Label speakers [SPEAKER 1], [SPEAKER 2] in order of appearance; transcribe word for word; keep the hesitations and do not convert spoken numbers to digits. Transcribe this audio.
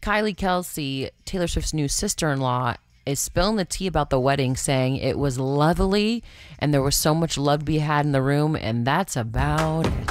[SPEAKER 1] Kylie Kelsey, Taylor Swift's new sister-in-law, is spilling the tea about the wedding, saying it was lovely and there was so much love to be had in the room, and that's about it.